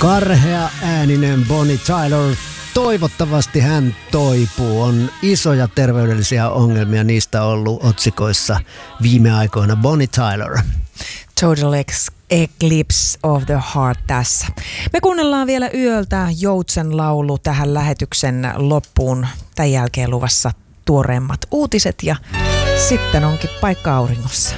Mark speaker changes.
Speaker 1: Karhea ääninen Bonnie Tyler. Toivottavasti hän toipuu. On isoja terveydellisiä ongelmia niistä ollut otsikoissa viime aikoina. Bonnie Tyler.
Speaker 2: Total Eclipse of the Heart tässä. Me kuunnellaan vielä yöltä Joutsen laulu tähän lähetyksen loppuun. Tämän jälkeen luvassa tuoreimmat uutiset ja sitten onkin paikka auringossa.